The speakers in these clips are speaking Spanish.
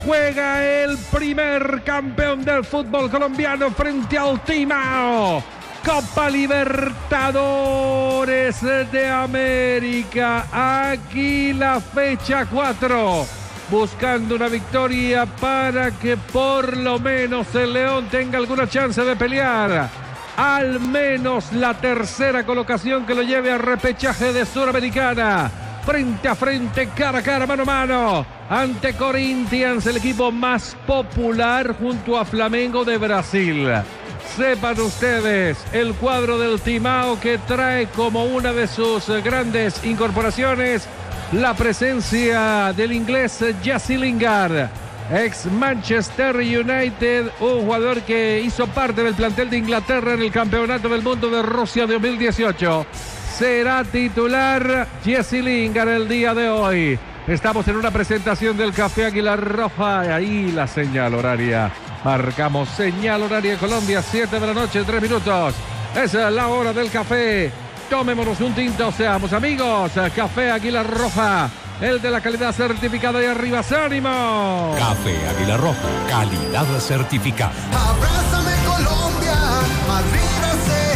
Juega el primer campeón del fútbol colombiano frente al Timao. Copa Libertadores de América. Aquí la fecha 4. Buscando una victoria para que por lo menos el León tenga alguna chance de pelear. Al menos la tercera colocación que lo lleve a repechaje de Suramericana. Frente a frente, cara a cara, mano a mano, ante Corinthians, el equipo más popular junto a Flamengo de Brasil. Sepan ustedes, el cuadro del Timao que trae como una de sus grandes incorporaciones la presencia del inglés Jesse Lingard, ex Manchester United, un jugador que hizo parte del plantel de Inglaterra en el Campeonato del Mundo de Rusia 2018. Será titular Jesse Lingard el día de hoy. Estamos en una presentación del Café Águila Roja. Ahí la señal horaria. Marcamos señal horaria en Colombia, 7 de la noche, 3 minutos. Es la hora del café. Tomémonos un tinto, seamos amigos. Café Águila Roja, el de la calidad certificada de arriba. ¡Ánimo! Café Águila Roja, calidad certificada. Abrázame Colombia, Madrid hace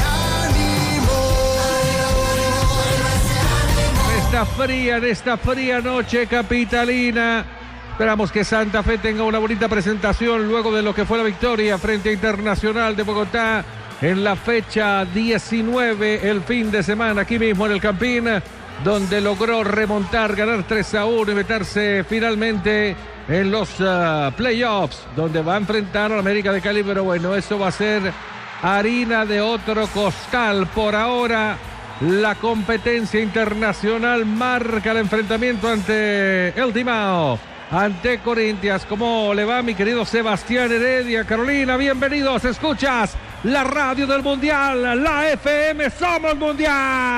ánimo. En esta fría noche capitalina. Esperamos que Santa Fe tenga una bonita presentación luego de lo que fue la victoria frente a Internacional de Bogotá en la fecha 19 el fin de semana aquí mismo en el Campín, donde logró remontar, ganar 3-1 y meterse finalmente en los playoffs, donde va a enfrentar a la América de Cali. Pero bueno, eso va a ser harina de otro costal. Por ahora la competencia internacional marca el enfrentamiento ante el Timao, ante Corinthians. ¿Cómo le va, mi querido Sebastián Heredia? Carolina, bienvenidos. Escuchas la radio del Mundial, la FM Somos Mundial.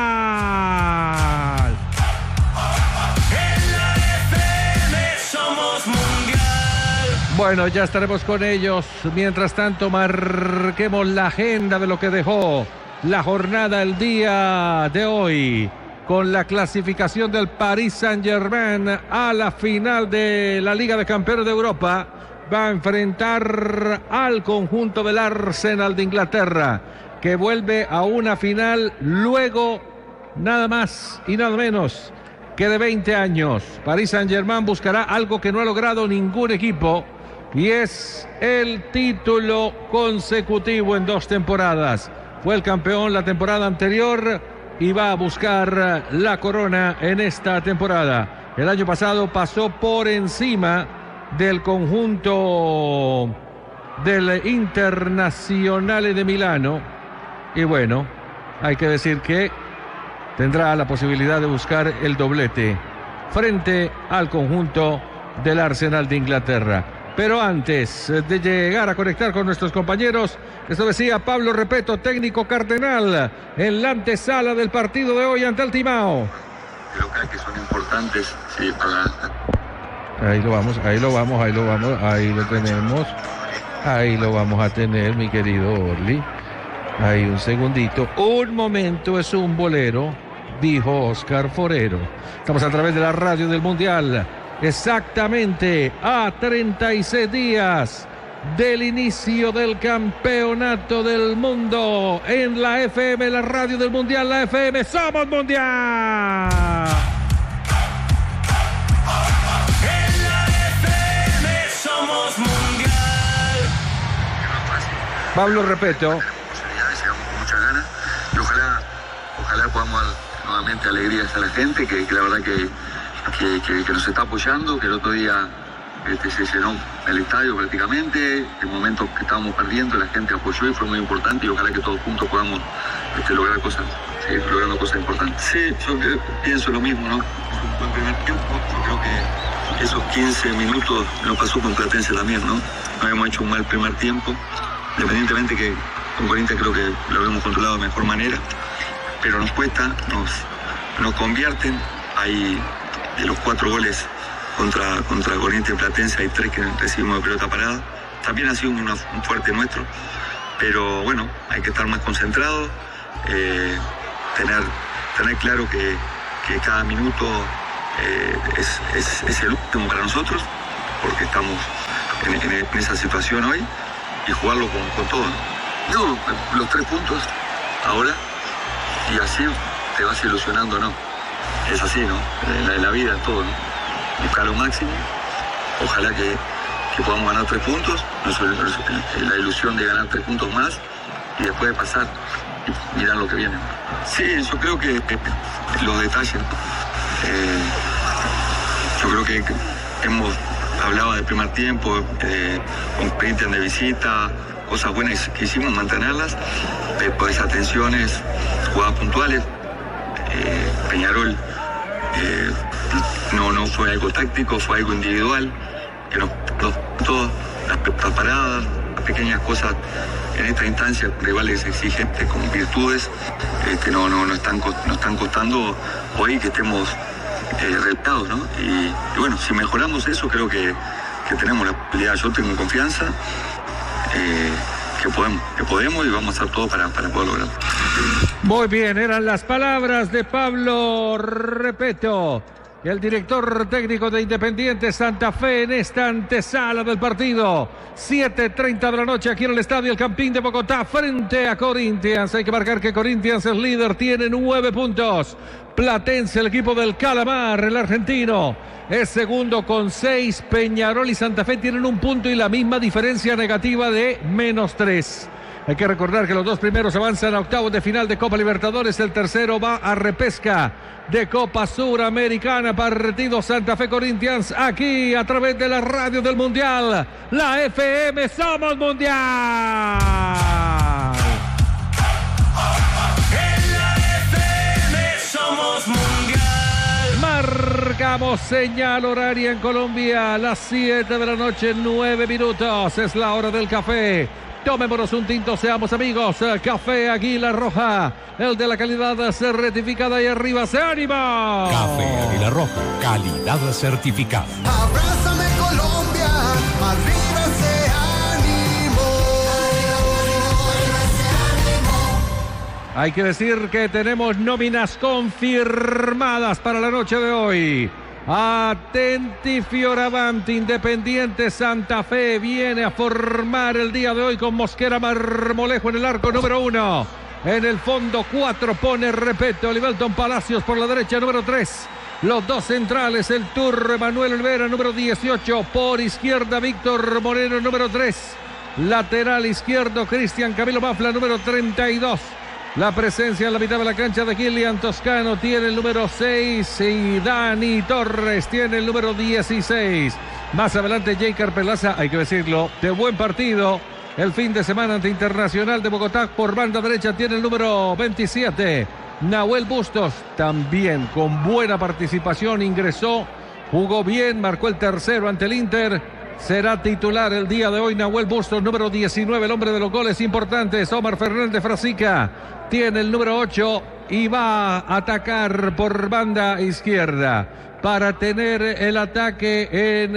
En la FM Somos Mundial. Bueno, ya estaremos con ellos. Mientras tanto, marquemos la agenda de lo que dejó la jornada el día de hoy, con la clasificación del Paris Saint-Germain a la final de la Liga de Campeones de Europa. Va a enfrentar al conjunto del Arsenal de Inglaterra, que vuelve a una final luego nada más y nada menos que de 20 años. Paris Saint-Germain buscará algo que no ha logrado ningún equipo, y es el título consecutivo en 2 temporadas. Fue el campeón la temporada anterior y va a buscar la corona en esta temporada. El año pasado pasó por encima del conjunto del Internazionale de Milano. Y bueno, hay que decir que tendrá la posibilidad de buscar el doblete frente al conjunto del Arsenal de Inglaterra. Pero antes de llegar a conectar con nuestros compañeros, esto decía Pablo Repeto, técnico cardenal, en la antesala del partido de hoy ante el Timao. Creo que son importantes, sí, para... Ahí lo vamos, ahí lo tenemos. Ahí lo vamos a tener, mi querido Orly. Ahí un segundito. Un momento, es un bolero, dijo Oscar Forero. Estamos a través de la radio del Mundial. Exactamente a 36 días del inicio del campeonato del mundo en la FM, la radio del Mundial, la FM Somos Mundial. En la FM Somos Mundial. Pablo Repeto. Posibilidades, llegamos con muchas ganas y ojalá podamos dar nuevamente alegrías a la gente, que la verdad que nos está apoyando, que el otro día se llenó el estadio prácticamente. En momentos que estábamos perdiendo, la gente apoyó y fue muy importante, y ojalá que todos juntos podamos lograr cosas, seguir logrando cosas importantes. Sí, yo pienso lo mismo, ¿no? Un buen primer tiempo. Yo creo que esos 15 minutos nos pasó con Platense también, ¿no? No habíamos hecho un mal primer tiempo, independientemente que con Corinthians creo que lo habíamos controlado de mejor manera, pero nos cuesta, nos convierten. Hay de los 4 goles contra Corinthians y Platense, hay 3 que recibimos de pelota parada. También ha sido un fuerte nuestro, pero bueno, hay que estar más concentrados, tener claro que cada minuto es el último para nosotros, porque estamos en esa situación hoy y jugarlo con todo, ¿no? Yo, los 3 puntos ahora, y así te vas ilusionando, ¿no? Es así, ¿no? En la vida, en todo, ¿no? Buscar lo máximo, ojalá que podamos ganar 3 puntos, la ilusión de ganar 3 puntos más y después de pasar y mirar lo que viene. Sí, yo creo que los detalles, yo creo que hemos hablado del primer tiempo, con Corinthians de visita, cosas buenas que hicimos, mantenerlas, por esas tensiones, jugadas puntuales. Peñarol no fue algo táctico, fue algo individual, que todas las paradas, las pequeñas cosas en esta instancia, rivales exigentes con virtudes que no están costando hoy que estemos retados, ¿no? Y bueno, si mejoramos eso, creo que tenemos la posibilidad. Yo tengo confianza que podemos y vamos a hacer todo para poder lograrlo. Muy bien, eran las palabras de Pablo Repeto, el director técnico de Independiente Santa Fe, en esta antesala del partido. 7:30 de la noche aquí en el Estadio El Campín de Bogotá frente a Corinthians. Hay que marcar que Corinthians es líder, tiene 9 puntos. Platense, el equipo del Calamar, el argentino, es segundo con 6. Peñarol y Santa Fe tienen 1 punto y la misma diferencia negativa de -3. Hay que recordar que los 2 primeros avanzan a octavos de final de Copa Libertadores. El tercero va a repesca de Copa Suramericana. Partido Santa Fe Corinthians aquí a través de la radio del Mundial. La FM Somos Mundial. En la FM somos mundial. Marcamos señal horaria en Colombia. Las 7 de la noche, 9 minutos. Es la hora del café. Tomémonos un tinto, seamos amigos. Café Águila Roja, el de la calidad certificada, y arriba se anima. Café Águila Roja, calidad certificada. Abrázame Colombia, arriba se animó. Hay que decir que tenemos nóminas confirmadas para la noche de hoy. Atenti Fioravanti, Independiente Santa Fe viene a formar el día de hoy con Mosquera Marmolejo en el arco número 1. En el fondo 4 pone Repeto, Livelton Palacios por la derecha número 3. Los 2 centrales, el Turre Manuel Olvera número 18. Por izquierda Víctor Moreno número 3. Lateral izquierdo Cristian Camilo Mafla número 32. La presencia en la mitad de la cancha de Kilian Toscano tiene el número 6 y Dani Torres tiene el número 16. Más adelante Jaker Pelaza, hay que decirlo, de buen partido el fin de semana ante Internacional de Bogotá. Por banda derecha tiene el número 27. Nahuel Bustos también con buena participación, ingresó, jugó bien, marcó el tercero ante el Inter. Será titular el día de hoy Nahuel Bustos, número 19, el hombre de los goles importantes. Omar Fernández Frasica tiene el número 8 y va a atacar por banda izquierda para tener el ataque en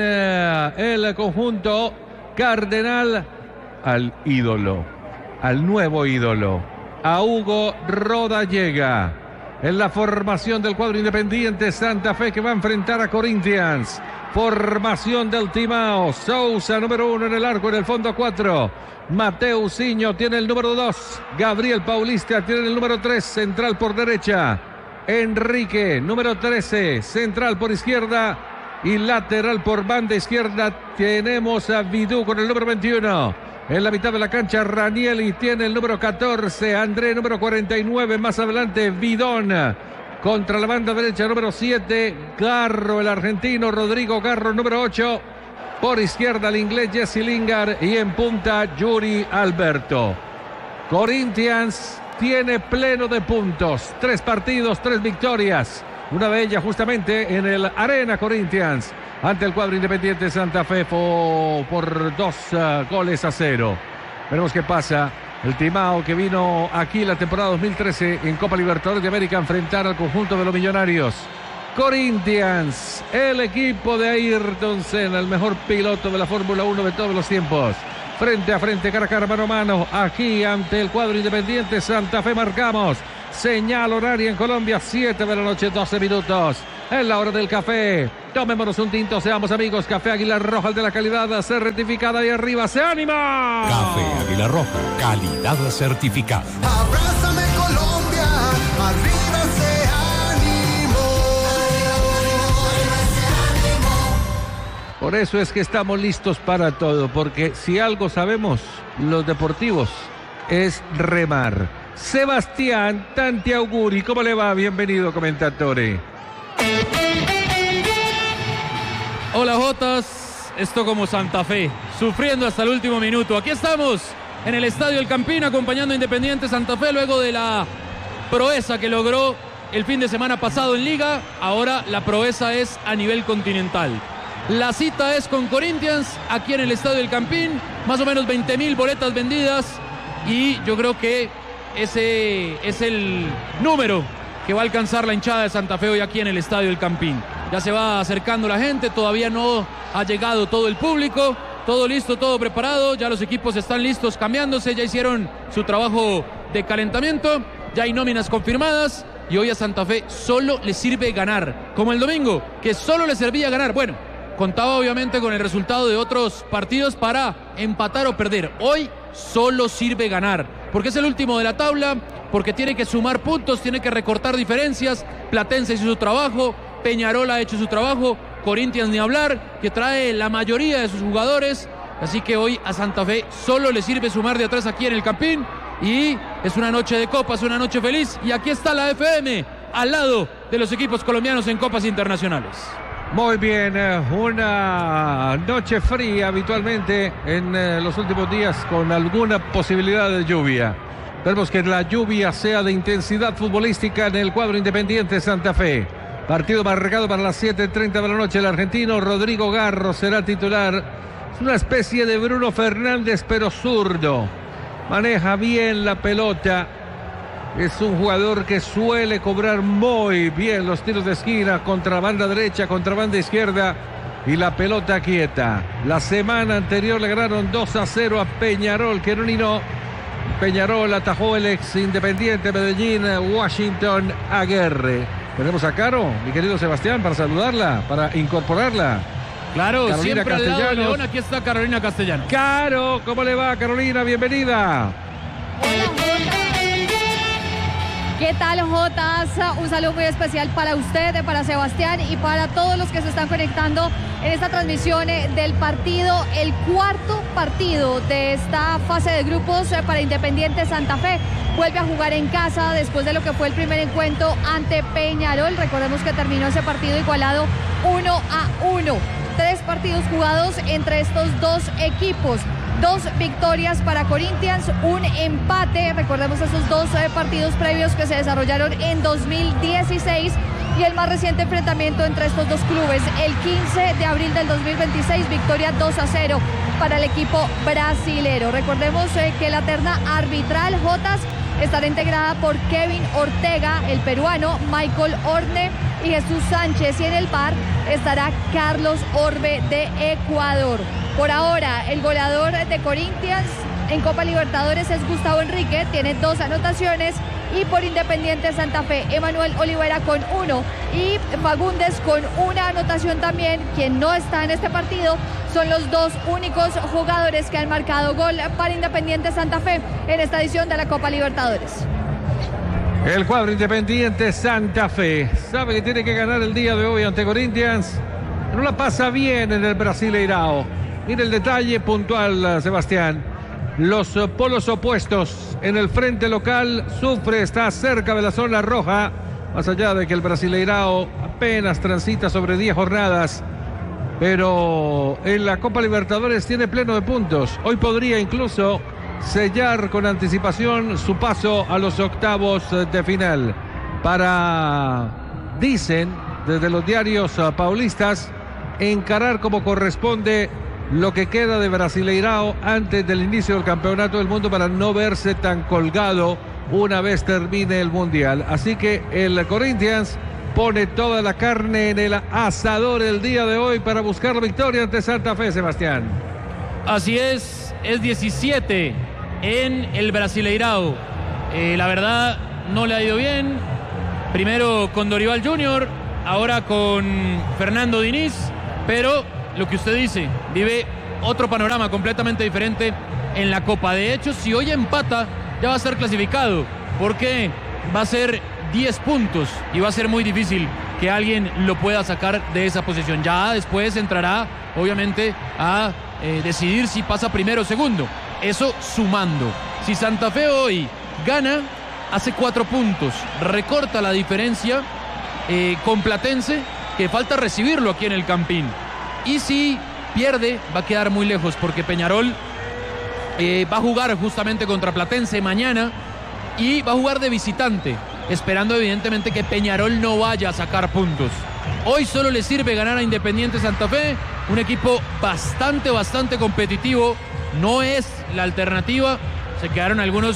el conjunto cardenal al ídolo, al nuevo ídolo, a Hugo Rodallega. En la formación del cuadro Independiente Santa Fe, que va a enfrentar a Corinthians. Formación del Timao. Sousa, número 1 en el arco, en el fondo 4. Mateo Uciño tiene el número 2. Gabriel Paulista tiene el número 3, central por derecha. Enrique, número 13, central por izquierda. Y lateral por banda izquierda tenemos a Vidú con el número 21. En la mitad de la cancha, Ranieri tiene el número 14. André, número 49. Más adelante, Vidón. Contra la banda derecha, número 7. Garro, el argentino. Rodrigo Garro, número 8. Por izquierda, el inglés Jesse Lingard. Y en punta, Yuri Alberto. Corinthians tiene pleno de puntos. 3 partidos, 3 victorias. Una de ellas justamente en el Arena Corinthians, ante el cuadro Independiente Santa Fe por 2-0. Veremos qué pasa. El Timao, que vino aquí la temporada 2013 en Copa Libertadores de América a enfrentar al conjunto de los Millonarios. Corinthians, el equipo de Ayrton Senna, el mejor piloto de la Fórmula 1 de todos los tiempos. Frente a frente, cara a cara, mano a mano, aquí ante el cuadro Independiente Santa Fe. Marcamos señal horaria en Colombia, 7 de la noche, 12 minutos. Es la hora del café. Tomémonos un tinto, seamos amigos. Café Águila Roja, el de la calidad certificada. Y arriba se anima. Café Águila Roja, calidad certificada. Abrázame Colombia, arriba se animó. Por eso es que estamos listos para todo, porque si algo sabemos los deportivos es remar. Sebastián Tantiauguri, ¿cómo le va? Bienvenido, comentatore. Hola Jotas, esto como Santa Fe, sufriendo hasta el último minuto. Aquí estamos en el Estadio El Campín acompañando a Independiente Santa Fe luego de la proeza que logró el fin de semana pasado en Liga. Ahora la proeza es a nivel continental. La cita es con Corinthians aquí en el Estadio El Campín, más o menos 20.000 boletas vendidas y yo creo que ese es el número que va a alcanzar la hinchada de Santa Fe hoy aquí en el Estadio El Campín. Ya se va acercando la gente, todavía no ha llegado todo el público, todo listo, todo preparado, ya los equipos están listos cambiándose, ya hicieron su trabajo de calentamiento, ya hay nóminas confirmadas y hoy a Santa Fe solo le sirve ganar, como el domingo, que solo le servía ganar. Bueno, contaba obviamente con el resultado de otros partidos para empatar o perder. Hoy solo sirve ganar, porque es el último de la tabla, porque tiene que sumar puntos, tiene que recortar diferencias. Platense hizo su trabajo, Peñarol ha hecho su trabajo, Corinthians ni hablar, que trae la mayoría de sus jugadores. Así que hoy a Santa Fe solo le sirve sumar de atrás aquí en el Campín. Y es una noche de copas, una noche feliz. Y aquí está la FM, al lado de los equipos colombianos en copas internacionales. Muy bien, una noche fría habitualmente en los últimos días con alguna posibilidad de lluvia. Esperemos que la lluvia sea de intensidad futbolística en el cuadro Independiente Santa Fe. Partido marcado para las 7:30 de la noche. El argentino Rodrigo Garro será titular. Es una especie de Bruno Fernández, pero zurdo. Maneja bien la pelota. Es un jugador que suele cobrar muy bien los tiros de esquina, contra banda derecha, contra banda izquierda y la pelota quieta. La semana anterior le ganaron 2-0 a Peñarol, que no. Peñarol atajó el ex Independiente Medellín, Washington Aguirre. Tenemos a Caro, mi querido Sebastián, para saludarla, para incorporarla. Claro, Carolina siempre al lado de Castellanos. León, aquí está Carolina Castellanos. Caro, ¿cómo le va, Carolina? Bienvenida. Hola, Jotas. ¿Qué tal, Jotas? Un saludo muy especial para usted, para Sebastián y para todos los que se están conectando en esta transmisión del partido, el cuarto partido de esta fase de grupos para Independiente Santa Fe. Vuelve a jugar en casa después de lo que fue el primer encuentro ante Peñarol. Recordemos que terminó ese partido igualado 1-1. 3 partidos jugados entre estos dos equipos. 2 victorias para Corinthians, un empate. Recordemos esos 2 partidos previos que se desarrollaron en 2016 y el más reciente enfrentamiento entre estos dos clubes, el 15 de abril del 2026, victoria 2-0 para el equipo brasilero. Recordemos que la terna arbitral, Jotas, estará integrada por Kevin Ortega, el peruano, Michael Orne y Jesús Sánchez, y en el VAR estará Carlos Orbe de Ecuador. Por ahora, el goleador de Corinthians en Copa Libertadores es Gustavo Enrique, tiene 2 anotaciones, y por Independiente Santa Fe, Emanuel Olivera con 1 y Fagundes con 1 anotación también. Quien no está en este partido son los 2 únicos jugadores que han marcado gol para Independiente Santa Fe en esta edición de la Copa Libertadores. El cuadro Independiente Santa Fe sabe que tiene que ganar el día de hoy ante Corinthians. No la pasa bien en el Brasileirao. Mira el detalle puntual, Sebastián. Los polos opuestos en el frente local sufre, está cerca de la zona roja, más allá de que el Brasileirao apenas transita sobre 10 jornadas, pero en la Copa Libertadores tiene pleno de puntos. Hoy podría incluso sellar con anticipación su paso a los octavos de final. Dicen desde los diarios paulistas, encarar como corresponde lo que queda de Brasileirao antes del inicio del Campeonato del Mundo para no verse tan colgado una vez termine el Mundial. Así que el Corinthians pone toda la carne en el asador el día de hoy para buscar la victoria ante Santa Fe, Sebastián. Así es 17 en el Brasileirao. La verdad no le ha ido bien. Primero con Dorival Junior, ahora con Fernando Diniz, pero lo que usted dice, vive otro panorama completamente diferente en la Copa. De hecho, si hoy empata, ya va a ser clasificado, porque va a ser 10 puntos y va a ser muy difícil que alguien lo pueda sacar de esa posición. Ya después entrará, obviamente, a decidir si pasa primero o segundo. Eso sumando. Si Santa Fe hoy gana, hace 4 puntos, recorta la diferencia con Platense, que falta recibirlo aquí en el Campín. Y si pierde, va a quedar muy lejos, porque Peñarol va a jugar justamente contra Platense mañana y va a jugar de visitante, esperando evidentemente que Peñarol no vaya a sacar puntos. Hoy solo le sirve ganar a Independiente Santa Fe, un equipo bastante competitivo. No es la alternativa. Se quedaron algunos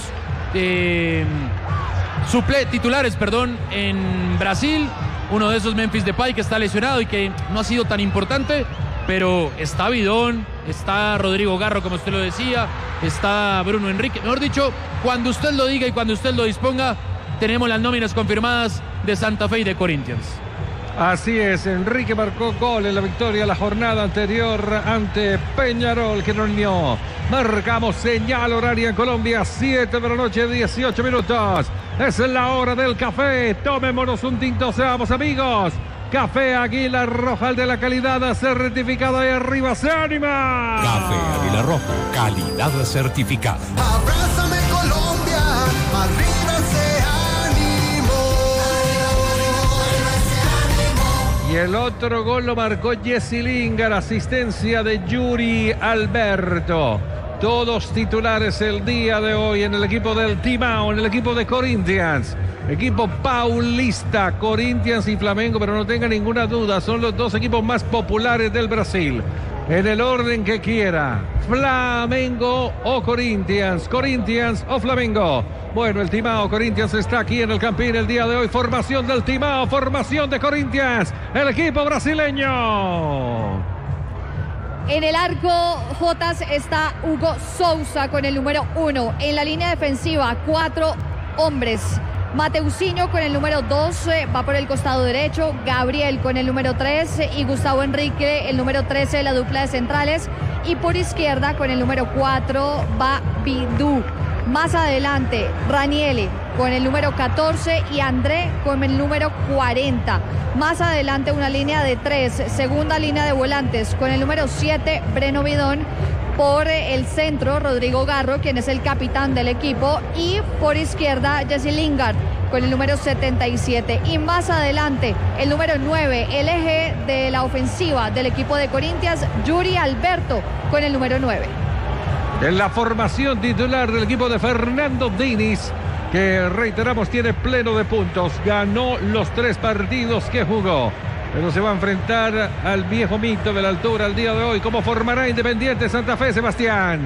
titulares en Brasil. Uno de esos, Memphis Depay, que está lesionado y que no ha sido tan importante, pero está Bidón, está Rodrigo Garro, como usted lo decía, está Bruno Henrique. Mejor dicho, cuando usted lo diga y cuando usted lo disponga, tenemos las nóminas confirmadas de Santa Fe y de Corinthians. Así es, Enrique marcó gol en la victoria la jornada anterior ante Peñarol, que no unió. Marcamos señal horaria en Colombia, 7 de la noche, 18 minutos. Es la hora del café. Tomémonos un tinto, seamos amigos. Café Águila Roja, el de la calidad certificada, y arriba se anima. Café Águila Roja, calidad certificada. Abrázame Colombia, arriba se animó. Y el otro gol lo marcó Jesse Lingard, asistencia de Yuri Alberto. Todos titulares el día de hoy en el equipo del Timao, en el equipo de Corinthians. Equipo paulista, Corinthians y Flamengo, pero no tenga ninguna duda, son los dos equipos más populares del Brasil. En el orden que quiera, Flamengo o Corinthians, Corinthians o Flamengo. Bueno, el Timao Corinthians está aquí en el Campín el día de hoy. Formación del Timao, formación de Corinthians, el equipo brasileño. En el arco, Jotas, está Hugo Sousa con el número 1. En la línea defensiva, 4 hombres. Mateusinho con el número 2 va por el costado derecho, Gabriel con el número 3 y Gustavo Henrique el número 13, la dupla de centrales. Y por izquierda con el número 4 va Bidú. Más adelante, Ranieri con el número 14 y André con el número 40. Más adelante una línea de 3, segunda línea de volantes con el número 7, Breno Bidón. Por el centro, Rodrigo Garro, quien es el capitán del equipo. Y por izquierda, Jesse Lingard con el número 77. Y más adelante, el número 9, el eje de la ofensiva del equipo de Corinthians, Yuri Alberto con el número 9. En la formación titular del equipo de Fernando Diniz, que reiteramos tiene pleno de puntos, ganó los 3 partidos que jugó, pero se va a enfrentar al viejo mito de la altura el día de hoy. ¿Cómo formará Independiente Santa Fe, Sebastián?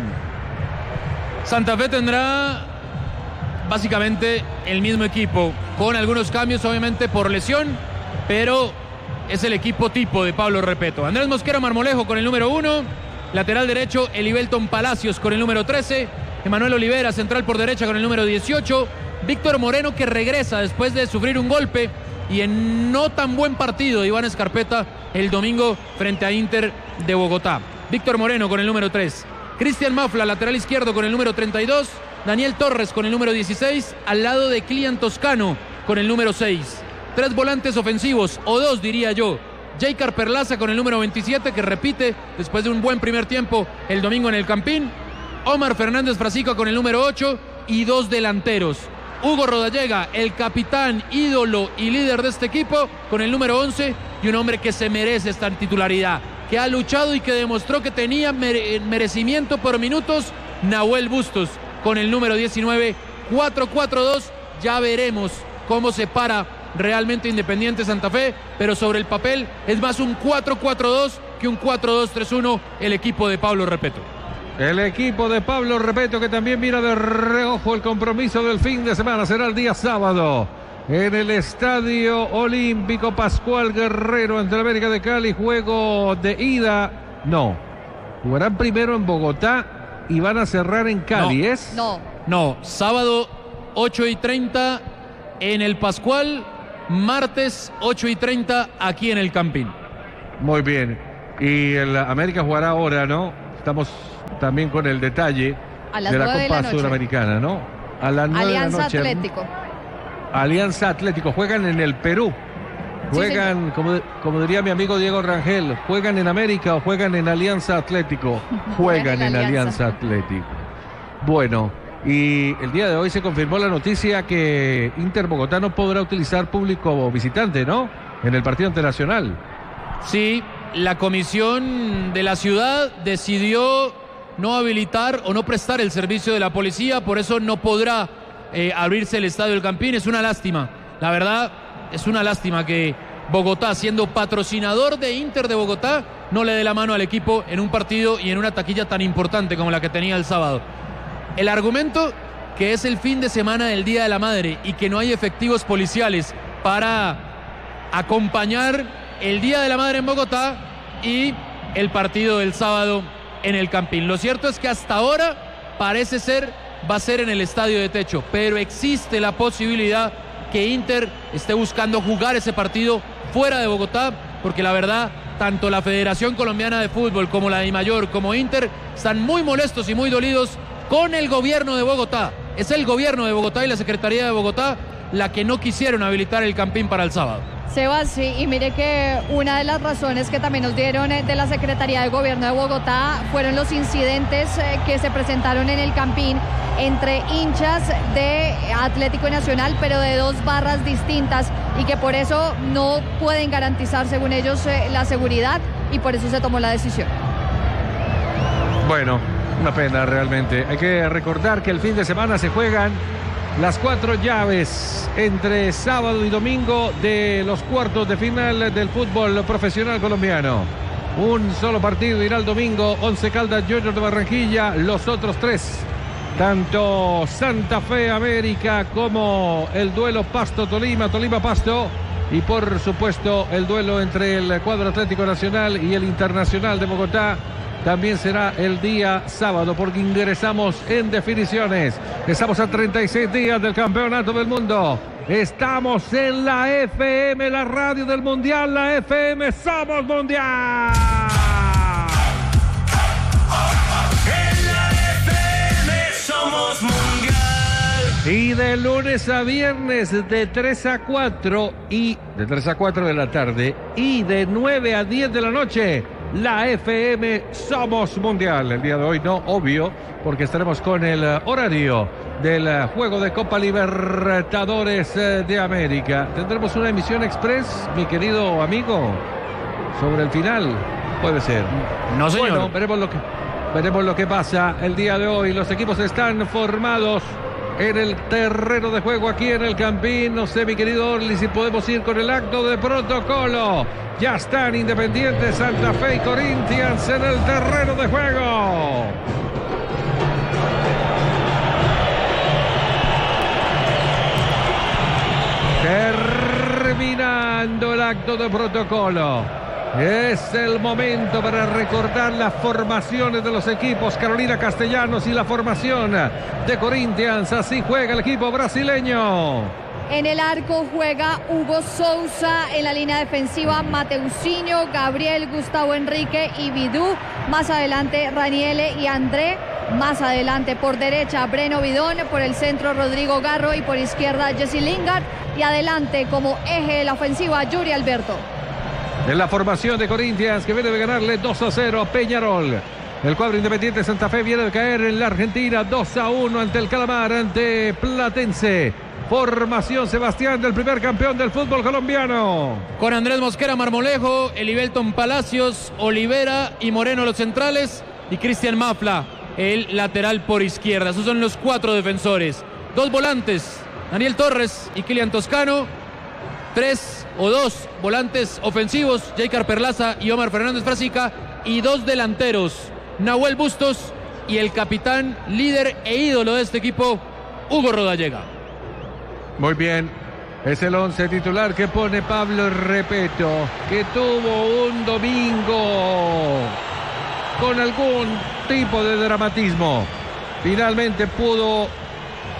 Santa Fe tendrá básicamente el mismo equipo, con algunos cambios obviamente por lesión, pero es el equipo tipo de Pablo Repeto. Andrés Mosquera Marmolejo con el número 1. Lateral derecho, Elibelton Palacios con el número 13. Emanuel Olivera, central por derecha con el número 18. Víctor Moreno, que regresa después de sufrir un golpe y en no tan buen partido de Iván Escarpeta el domingo frente a Inter de Bogotá. Víctor Moreno con el número 3. Cristian Mafla, lateral izquierdo con el número 32. Daniel Torres con el número 16. Al lado de Kilian Toscano con el número 6. 3 volantes ofensivos, o 2 diría yo. Jaycar Perlaza con el número 27, que repite después de un buen primer tiempo el domingo en el Campín. Omar Fernández Frasica con el número 8 y 2 delanteros. Hugo Rodallega, el capitán, ídolo y líder de este equipo, con el número 11, y un hombre que se merece esta titularidad, que ha luchado y que demostró que tenía merecimiento por minutos, Nahuel Bustos con el número 19. 4-4-2, ya veremos cómo se para realmente Independiente Santa Fe, pero sobre el papel es más un 4-4-2 que un 4-2-3-1 el equipo de Pablo Repeto. El equipo de Pablo Repeto, que también mira de reojo el compromiso del fin de semana, será el día sábado en el Estadio Olímpico Pascual Guerrero ante la América de Cali. Juego de ida, no, jugarán primero en Bogotá y van a cerrar en Cali. No, sábado 8:30 en el Pascual. martes 8:30 aquí en el Campín. Muy bien. Y el América jugará ahora, ¿no? Estamos también con el detalle A las de la 9 de Copa la noche. Sudamericana, ¿no? A las 9 de la Alianza noche. Atlético. Alianza Atlético. Juegan en el Perú. Juegan, como diría mi amigo Diego Rangel, ¿juegan en América o juegan en Alianza Atlético? Juegan en Alianza Atlético. Bueno, y el día de hoy se confirmó la noticia que Inter Bogotá no podrá utilizar público visitante, ¿no? En el partido internacional. Sí, la comisión de la ciudad decidió no habilitar o no prestar el servicio de la policía, por eso no podrá abrirse el Estadio del Campín. Es una lástima, la verdad, es una lástima que Bogotá, siendo patrocinador de Inter de Bogotá, no le dé la mano al equipo en un partido y en una taquilla tan importante como la que tenía el sábado. El argumento que es el fin de semana del Día de la Madre y que no hay efectivos policiales para acompañar el Día de la Madre en Bogotá y el partido del sábado en el Campín. Lo cierto es que hasta ahora parece ser va a ser en el estadio de techo, pero existe la posibilidad que Inter esté buscando jugar ese partido fuera de Bogotá, porque la verdad, tanto la Federación Colombiana de Fútbol como la DIMAYOR como Inter están muy molestos y muy dolidos con el gobierno de Bogotá. Es el gobierno de Bogotá y la Secretaría de Bogotá la que no quisieron habilitar el Campín para el sábado. Sebas, sí, y mire que una de las razones que también nos dieron de la Secretaría de Gobierno de Bogotá fueron los incidentes que se presentaron en el Campín entre hinchas de Atlético Nacional, pero de dos barras distintas, y que por eso no pueden garantizar, según ellos, la seguridad, y por eso se tomó la decisión. Bueno, una pena realmente. Hay que recordar que el fin de semana se juegan las 4 llaves entre sábado y domingo de los cuartos de final del fútbol profesional colombiano. Un solo partido irá el domingo, Once Caldas Juniors de Barranquilla. Los otros 3, tanto Santa Fe América como el duelo Pasto-Tolima, Tolima-Pasto, y por supuesto el duelo entre el cuadro Atlético Nacional y el Internacional de Bogotá. También será el día sábado, porque ingresamos en definiciones. Estamos a 36 días del Campeonato del Mundo. Estamos en la FM, la radio del Mundial, la FM Somos Mundial. En la FM Somos Mundial. Y de lunes a viernes de 3 a 4 de la tarde y de 9 a 10 de la noche. La FM Somos Mundial. El día de hoy no, obvio, porque estaremos con el horario del juego de Copa Libertadores de América. ¿Tendremos una emisión express, mi querido amigo, sobre el final? Puede ser. No, señor. Bueno, veremos lo que pasa el día de hoy. Los equipos están formados en el terreno de juego aquí en el Campín. No sé, mi querido Orly, si podemos ir con el acto de protocolo. Ya están Independiente Santa Fe y Corinthians en el terreno de juego. Terminando el acto de protocolo. Es el momento para recordar las formaciones de los equipos. Carolina Castellanos y la formación de Corinthians. Así juega el equipo brasileño. En el arco juega Hugo Sousa, en la línea defensiva Mateusinho, Gabriel, Gustavo Enrique y Vidú. Más adelante Raniele y André. Más adelante por derecha Breno Bidón, por el centro Rodrigo Garro y por izquierda Jesse Lingard. Y adelante como eje de la ofensiva Yuri Alberto. En la formación de Corinthians, que viene de ganarle 2-0 a Peñarol. El cuadro Independiente Santa Fe viene de caer en la Argentina 2-1 ante el Calamar, ante Platense. Formación, Sebastián, del primer campeón del fútbol colombiano. Con Andrés Mosquera, Marmolejo, Elibelton Palacios, Olivera y Moreno los centrales y Cristian Mafla, el lateral por izquierda. Esos son los 4 defensores. 2 volantes, Daniel Torres y Kilian Toscano. 3 o 2 volantes ofensivos, Jaicar Perlaza y Omar Fernández Frasica. Y 2 delanteros, Nahuel Bustos y el capitán, líder e ídolo de este equipo, Hugo Rodallega. Muy bien, es el 11 titular que pone Pablo Repeto, que tuvo un domingo con algún tipo de dramatismo. Finalmente pudo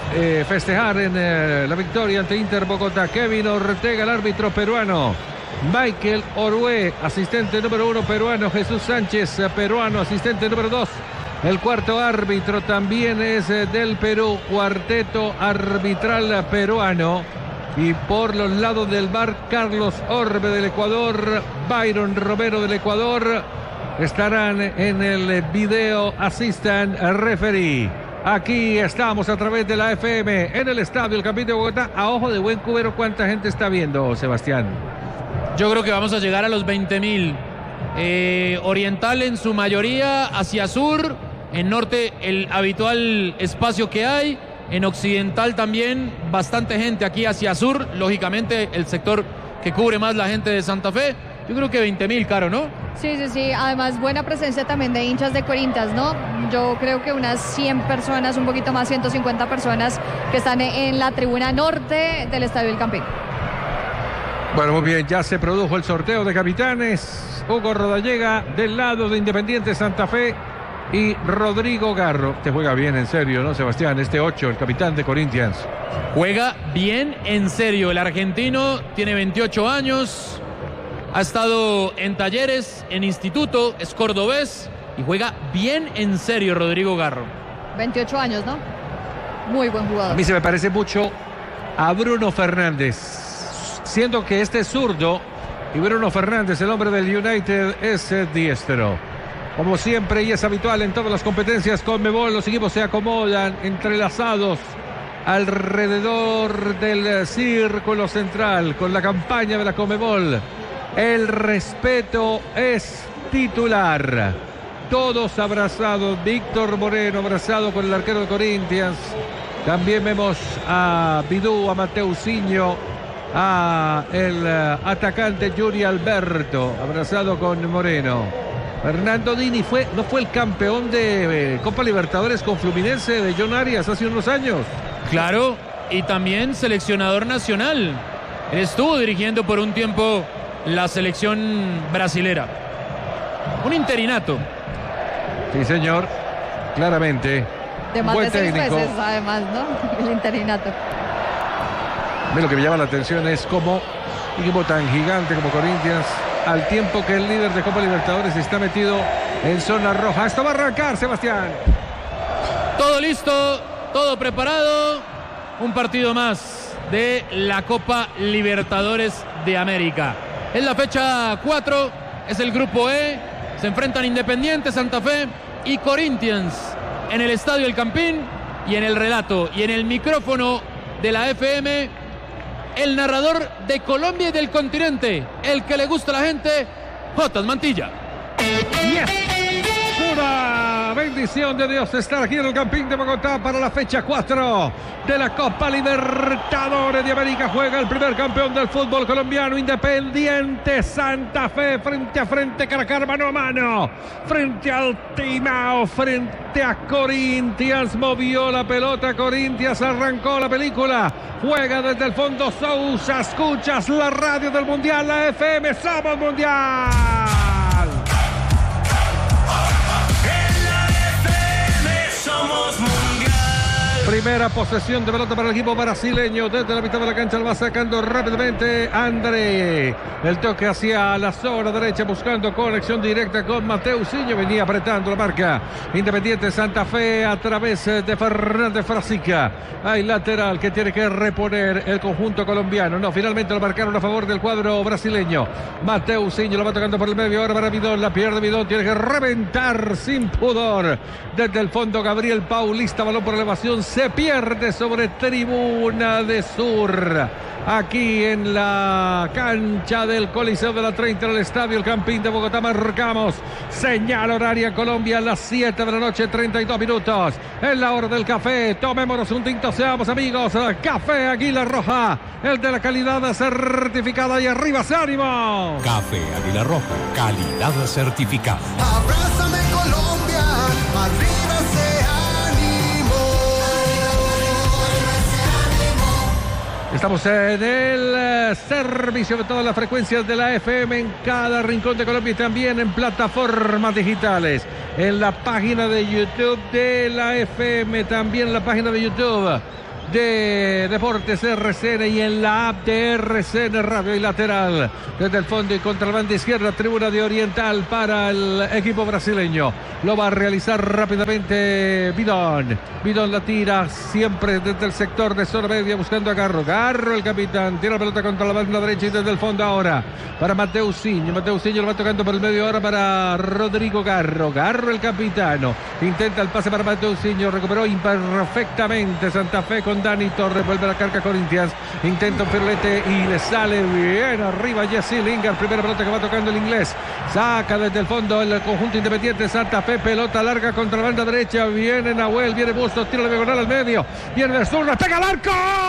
festejar en la victoria ante Inter Bogotá. Kevin Ortega, el árbitro peruano. Michael Orue, asistente número 1 peruano. Jesús Sánchez, peruano, asistente número 2. El cuarto árbitro también es del Perú, cuarteto arbitral peruano. Y por los lados del bar, Carlos Orbe del Ecuador, Byron Romero del Ecuador, estarán en el video assistant referee. Aquí estamos a través de la FM en el Estadio El Campín de Bogotá. A ojo de buen cubero, ¿cuánta gente está viendo, Sebastián? Yo creo que vamos a llegar a los 20.000. Oriental en su mayoría, hacia sur, en norte el habitual espacio que hay, en occidental también bastante gente aquí hacia sur, lógicamente el sector que cubre más la gente de Santa Fe. Yo creo que 20.000, Caro, ¿no? Sí. Además, buena presencia también de hinchas de Corinthians, ¿no? Yo creo que unas 100 personas, un poquito más, 150 personas que están en la tribuna norte del Estadio El Campín. Bueno, muy bien, ya se produjo el sorteo de capitanes. Hugo Rodallega del lado de Independiente Santa Fe y Rodrigo Garro. Te juega bien, en serio, ¿no, Sebastián? Este 8, el capitán de Corinthians. Juega bien, en serio. El argentino tiene 28 años. Ha estado en Talleres, en Instituto, es cordobés y juega bien en serio Rodrigo Garro. 28 años, ¿no? Muy buen jugador. A mí se me parece mucho a Bruno Fernández, siendo que este es zurdo y Bruno Fernández, el hombre del United, es diestro. Como siempre y es habitual en todas las competencias CONMEBOL, los equipos se acomodan entrelazados alrededor del círculo central con la campaña de la CONMEBOL. El respeto es titular. Todos abrazados. Víctor Moreno abrazado con el arquero de Corinthians. También vemos a Bidú, a Mateusinho, a el atacante Yuri Alberto abrazado con Moreno. Fernando Dini no fue el campeón de Copa Libertadores con Fluminense de John Arias hace unos años. Claro, y también seleccionador nacional. Él estuvo dirigiendo por un tiempo la selección brasilera. Un interinato. Sí, señor, claramente. De más buen de 6 técnico. veces, además, ¿no? El interinato. A mí lo que me llama la atención es cómo un equipo tan gigante como Corinthians, al tiempo que el líder de Copa Libertadores está metido en zona roja. Esto va a arrancar, Sebastián. Todo listo, todo preparado. Un partido más de la Copa Libertadores de América. Es la fecha 4, es el grupo E. Se enfrentan Independiente, Santa Fe y Corinthians en el Estadio El Campín. Y en el relato y en el micrófono de la FM, el narrador de Colombia y del continente, el que le gusta a la gente, Jotas Mantilla. Yes. Pura bendición de Dios estar aquí en el Campín de Bogotá para la fecha 4 de la Copa Libertadores de América. Juega el primer campeón del fútbol colombiano, Independiente Santa Fe, frente a frente, cara a cara, mano a mano, frente al Timao, frente a Corinthians. Movió la pelota Corinthians, arrancó la película, juega desde el fondo Sousa. Escuchas la radio del Mundial, la FM, somos Mundial. Primera posesión de pelota para el equipo brasileño. Desde la mitad de la cancha lo va sacando rápidamente André. El toque hacia la zona derecha buscando conexión directa con Mateusinho. Venía apretando la marca Independiente Santa Fe a través de Fernández Frasica. Hay lateral que tiene que reponer el conjunto colombiano. No, finalmente lo marcaron a favor del cuadro brasileño. Mateusinho lo va tocando por el medio. Ahora para Bidón. La pierde Bidón. Tiene que reventar sin pudor. Desde el fondo Gabriel Paulista. Balón por elevación. Se pierde sobre tribuna de sur. Aquí en la cancha del Coliseo de la 30 del Estadio El Campín de Bogotá. Marcamos señal horaria Colombia a las 7 de la noche, 32 minutos. Es la hora del café. Tomémonos un tinto, seamos amigos. Café Águila Roja, el de la calidad certificada. Y arriba ese ánimo. Café Águila Roja, calidad certificada. Abrázame Colombia, arriba ese ánimo. Estamos en el servicio de todas las frecuencias de la FM en cada rincón de Colombia y también en plataformas digitales. En la página de YouTube de la FM, también en la página de YouTube de Deportes RCN y en la app de RCN Radio y lateral desde el fondo y contra la banda izquierda, tribuna de Oriental para el equipo brasileño. Lo va a realizar rápidamente Bidón. Bidón la tira siempre desde el sector de zona media buscando a Garro. Garro, el capitán, tira la pelota contra la banda derecha y desde el fondo ahora para Mateusinho. Mateusinho lo va tocando por el medio ahora para Rodrigo Garro. Garro, el capitano, intenta el pase para Mateusinho, recuperó imperfectamente Santa Fe con Dani Torres, vuelve a la carga Corinthians, intenta un firulete y le sale bien arriba Jesse Lingard, primera pelota que va tocando el inglés, saca desde el fondo el conjunto Independiente Santa Fe, pelota larga contra la banda derecha, viene Nahuel, viene Bustos, tira la diagonal al medio, viene de zurda, pega al arco,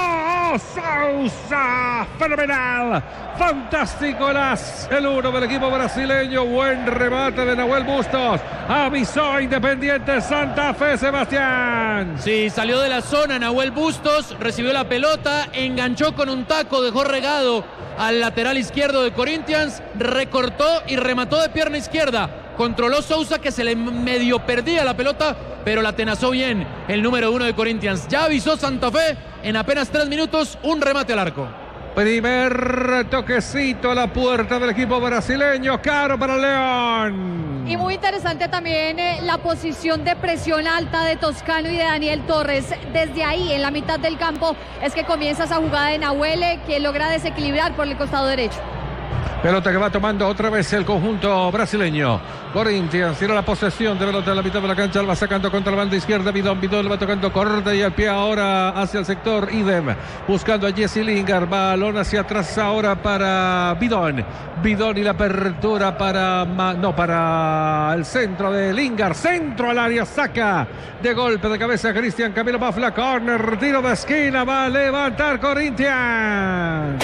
Sousa, fenomenal, fantástico el uno del equipo brasileño, buen remate de Nahuel Bustos, avisó Independiente Santa Fe, Sebastián. Sí, salió de la zona Nahuel Bustos, recibió la pelota, enganchó con un taco, dejó regado al lateral izquierdo de Corinthians, recortó y remató de pierna izquierda. Controló Sousa, que se le medio perdía la pelota, pero la atenazó bien el número 1 de Corinthians. Ya avisó Santa Fe, en apenas 3 minutos, un remate al arco. Primer toquecito a la puerta del equipo brasileño, caro para León. Y muy interesante también la posición de presión alta de Toscano y de Daniel Torres. Desde ahí, en la mitad del campo, es que comienza esa jugada de Nahuel, que logra desequilibrar por el costado derecho. Pelota que va tomando otra vez el conjunto brasileño. Corinthians tiene la posesión de pelota en la mitad de la cancha, la va sacando contra la banda izquierda. Bidón le va tocando corta y al pie ahora hacia el sector. Idem buscando a Jesse Lingard. Balón hacia atrás ahora para Bidón. Bidón y la apertura para el centro de Lingard. Centro al área, saca de golpe de cabeza Cristian Camilo Pafla. Corner, tiro de esquina, va a levantar Corinthians.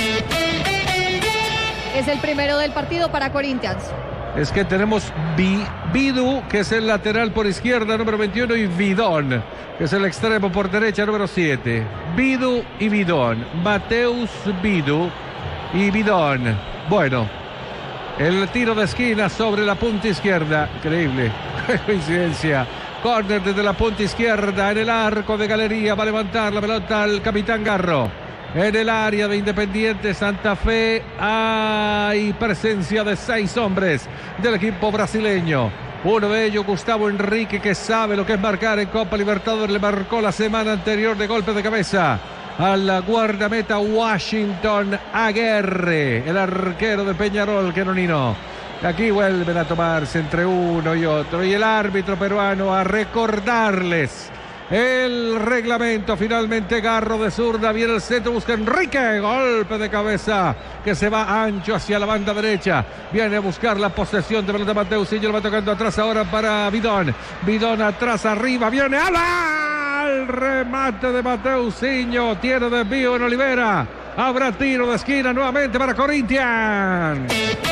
Es el primero del partido para Corinthians. Es que tenemos Bidu, que es el lateral por izquierda, número 21, y Bidón, que es el extremo por derecha, número 7. Bidu y Bidón. Mateus Bidu y Bidón. Bueno, el tiro de esquina sobre la punta izquierda. Increíble. Qué coincidencia. Córner desde la punta izquierda en el arco de Galería. Va a levantar la pelota al capitán Garro. En el área de Independiente Santa Fe hay presencia de 6 hombres del equipo brasileño. Uno de ellos, Gustavo Henrique, que sabe lo que es marcar en Copa Libertadores. Le marcó la semana anterior de golpe de cabeza al guardameta Washington Aguirre, el arquero de Peñarol, Queronino. Aquí vuelven a tomarse entre uno y otro. Y el árbitro peruano a recordarles el reglamento. Finalmente Garro de zurda, viene el centro, busca Enrique, golpe de cabeza que se va ancho hacia la banda derecha, viene a buscar la posesión de pelota Mateusinho, lo va tocando atrás ahora para Bidón. Bidón atrás, arriba, viene ala, el remate de Mateusinho, tiene desvío en Olivera, habrá tiro de esquina nuevamente para Corinthians.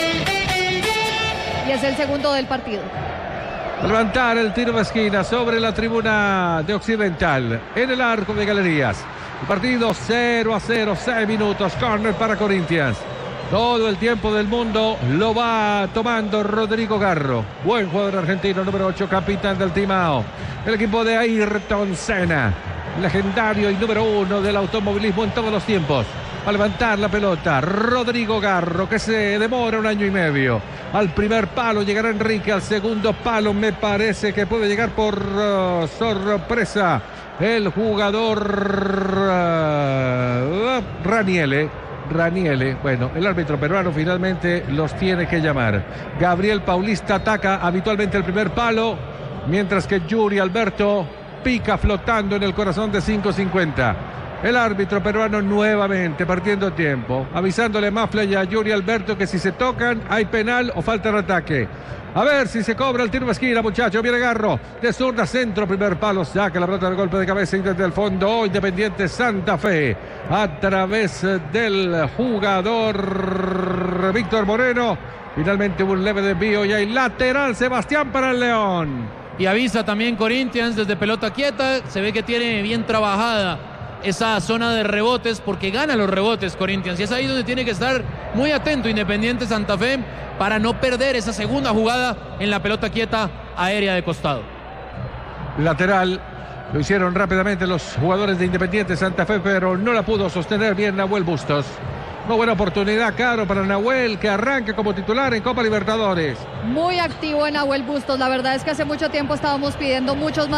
Y es el segundo del partido. Levantar el tiro de esquina sobre la tribuna de Occidental, en el arco de Galerías. El partido 0-0, 6 minutos, córner para Corinthians. Todo el tiempo del mundo lo va tomando Rodrigo Garro. Buen jugador argentino, número 8, capitán del Timao. El equipo de Ayrton Senna, legendario y número 1 del automovilismo en todos los tiempos. A levantar la pelota, Rodrigo Garro, que se demora 1 año y medio. Al primer palo llegará Enrique, al segundo palo me parece que puede llegar por sorpresa el jugador Raniele. Bueno, el árbitro peruano finalmente los tiene que llamar. Gabriel Paulista ataca habitualmente el primer palo, mientras que Yuri Alberto pica flotando en el corazón de 5.50. El árbitro peruano nuevamente partiendo tiempo, avisándole a Mafla y a Yuri Alberto que si se tocan hay penal o falta de ataque. A ver si se cobra el tiro de esquina, muchachos. Viene Garro de zurda, centro, primer palo, saca la pelota del golpe de cabeza y desde el fondo Independiente Santa Fe a través del jugador Víctor Moreno. Finalmente un leve desvío y hay lateral, Sebastián, para el León. Y avisa también Corinthians desde pelota quieta, se ve que tiene bien trabajada esa zona de rebotes, porque gana los rebotes Corinthians, y es ahí donde tiene que estar muy atento Independiente Santa Fe para no perder esa segunda jugada en la pelota quieta aérea de costado. Lateral Lo hicieron rápidamente los jugadores de Independiente Santa Fe, pero no la pudo sostener bien Nahuel Bustos. Muy buena oportunidad, Caro, para Nahuel, que arranque como titular en Copa Libertadores. Muy activo en Nahuel Bustos. La verdad es que hace mucho tiempo estábamos pidiendo muchos más